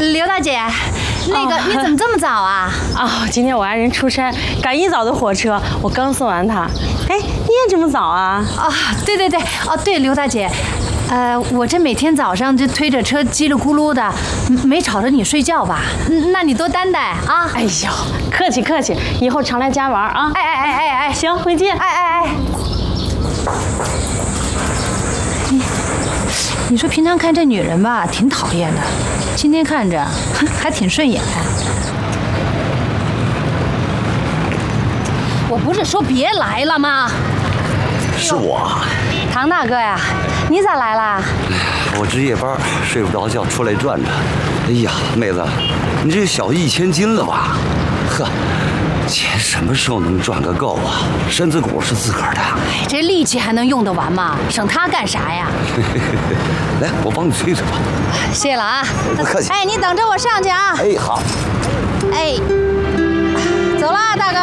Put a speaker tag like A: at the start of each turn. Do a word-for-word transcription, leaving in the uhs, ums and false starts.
A: 刘大姐，那个、哦、你怎么这么早啊？
B: 哦，今天我爱人出差，赶一早的火车，我刚送完他。哎，你也这么早啊？
A: 啊、哦，对对对，哦对，刘大姐，呃，我这每天早上就推着车叽里咕噜的，没吵着你睡觉吧？那你多担待啊！
B: 哎呦，客气客气，以后常来家玩啊！
A: 哎哎哎哎哎，
B: 行，回见。
A: 哎哎哎。你你说平常看这女人吧，挺讨厌的，今天看着还挺顺眼。我不是说别来了吗？
C: 是我，
A: 唐大哥呀，你咋来啦？
C: 我值夜班，睡不着觉，出来转转。哎呀，妹子，你这小一千斤了吧？呵，钱什么时候能赚个够啊？身子骨是自个儿的。
A: 哎，这力气还能用得完吗？省它干啥呀？
C: 来，我帮你推推吧。
A: 谢谢了啊，
C: 不客气。
A: 哎，你等着我上去啊。
C: 哎，好。
A: 哎，走了，大哥。